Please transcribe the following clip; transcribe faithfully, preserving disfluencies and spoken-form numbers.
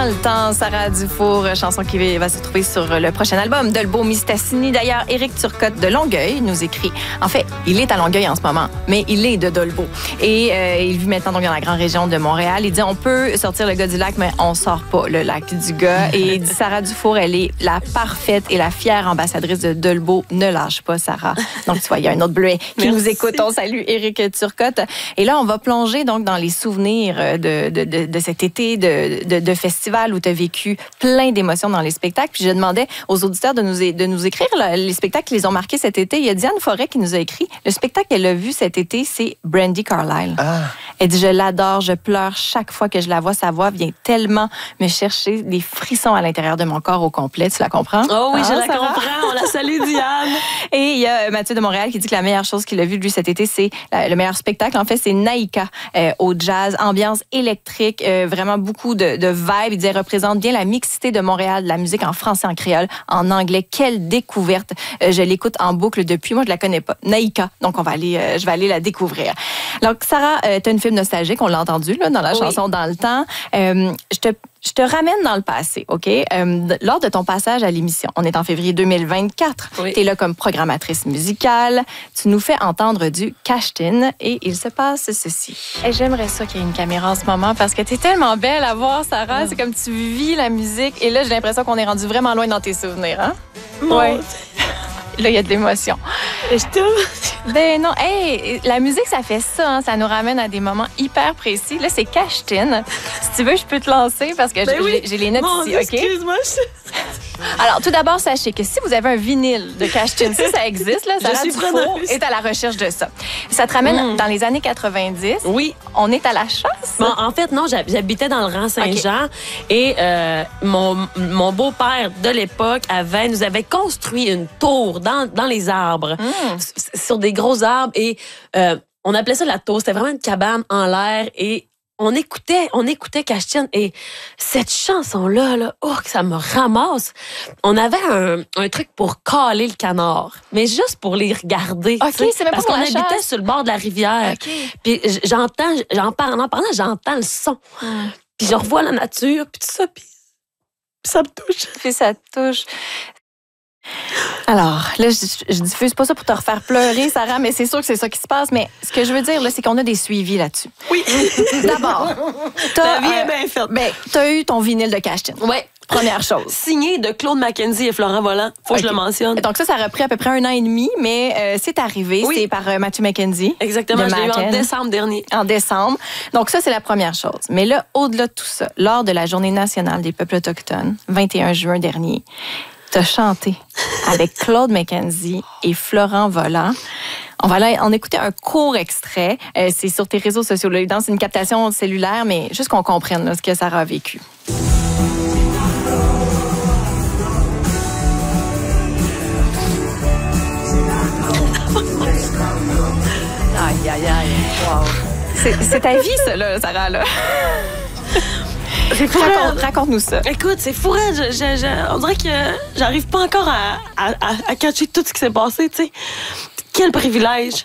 le temps, Sarah Dufour, chanson qui va se trouver sur le prochain album Dolbeau Mistassini. D'ailleurs, Éric Turcotte de Longueuil nous écrit. En fait, il est à Longueuil en ce moment, mais il est de Dolbeau. Et euh, il vit maintenant donc dans la grande région de Montréal. Il dit on peut sortir le gars du lac, mais on sort pas le lac du gars. Et il dit Sarah Dufour, elle est la parfaite et la fière ambassadrice de Dolbeau. Ne lâche pas, Sarah. Donc, tu vois, il y a un autre bleuet qui Merci. Nous écoute. On salue Éric Turcotte. Et là, on va plonger donc dans les souvenirs de, de, de, de cet été de, de, de festival où tu as vécu plein d'émotions dans les spectacles. Puis je demandais aux auditeurs de nous, de nous écrire là, les spectacles qui les ont marqués cet été. Il y a Diane Forêt qui nous a écrit. Le spectacle qu'elle a vu cet été, c'est Brandi Carlile. Ah. Elle dit, je l'adore, je pleure chaque fois que je la vois. Sa voix vient tellement me chercher des frissons à l'intérieur de mon corps au complet. Tu la comprends? Oh oui, ah, je la Sarah? comprends. On la salue, Diane. Et il y a Mathieu de Montréal qui dit que la meilleure chose qu'il a vue, lui, cet été, c'est le meilleur spectacle. En fait, c'est Naïka euh, au jazz, ambiance électrique, euh, vraiment beaucoup de, de vibes. Il dit, elle représente bien la mixité de Montréal, de la musique en français, en créole, en anglais. Quelle découverte! Euh, je l'écoute en boucle depuis. Moi, je la connais pas. Naïka. Donc, on va aller, euh, je vais aller la découvrir. Donc, Sarah, euh, tu as une film nostalgique, on l'a entendu là, dans la oui. chanson Dans le temps. Euh, je te Je te ramène dans le passé, OK? Euh, lors de ton passage à l'émission, on est en février deux mille vingt-quatre. Oui. Tu es là comme programmatrice musicale. Tu nous fais entendre du Cash-Tin et il se passe ceci. Et j'aimerais ça qu'il y ait une caméra en ce moment parce que tu es tellement belle à voir, Sarah. Mm. C'est comme tu vis la musique. Et là, j'ai l'impression qu'on est rendu vraiment loin dans tes souvenirs, hein? Oui. Là, il y a de l'émotion. Je t'aime. Ben non, hey, la musique, ça fait ça. Hein, ça nous ramène à des moments hyper précis. Là, c'est Cash-Tin. Si tu veux, je peux te lancer parce que ben j'ai, oui. j'ai les notes Mon ici, Dieu, OK? Excuse-moi. Je... Alors, tout d'abord, sachez que si vous avez un vinyle de Cash-Tin, si ça existe, là, Sarah Dufour est à la recherche de ça. Ça te ramène mm. dans les années quatre-vingt-dix. Oui. On est à la chasse. Bon, en fait, non, j'habitais dans le rang Saint-Jean okay. et euh, mon, mon beau-père de l'époque avait, nous avait construit une tour dans, dans les arbres, mm. sur des gros arbres et euh, on appelait ça la tour. C'était vraiment une cabane en l'air et on écoutait, on écoutait Cash-Tin et cette chanson-là, là, oh, que ça me ramasse. On avait un, un truc pour caler le canard, mais juste pour les regarder. OK, c'est même parce pas qu'on habitait chasse. Sur le bord de la rivière. Okay. Puis j'entends, j'en parle, en parlant, j'entends le son. Mm. Puis je revois la nature, puis tout ça, puis, puis ça me touche. Puis ça te touche. Alors, là, je, je diffuse pas ça pour te refaire pleurer, Sarah, mais c'est sûr que c'est ça qui se passe. Mais ce que je veux dire, là, c'est qu'on a des suivis là-dessus. Oui. D'abord, la vie euh, est bien faite. Ben, t'as eu ton vinyle de Cash-Tin. Oui. Première chose. Signé de Claude Mackenzie et Florent Volant. Faut okay. que je le mentionne. Donc ça, ça a repris à peu près un an et demi, mais euh, c'est arrivé. Oui. C'est par euh, Matthew Mackenzie. Exactement. Je l'ai eu en décembre dernier. En décembre. Donc ça, c'est la première chose. Mais là, au-delà de tout ça, lors de la Journée nationale des peuples autochtones, vingt et un juin dernier, t'as chanté avec Claude Mackenzie et Florent Volant. On va aller en écouter un court extrait. Euh, c'est sur tes réseaux sociaux. Là, c'est une captation cellulaire, mais juste qu'on comprenne là, ce que Sarah a vécu. Aïe, aïe, aïe. Wow. C'est, c'est ta vie, ça, là, Sarah, là. Raconte, raconte-nous ça. Écoute, c'est fou, je, je, je, on dirait que j'arrive pas encore à, à, à, à catcher tout ce qui s'est passé, tu sais. Quel privilège.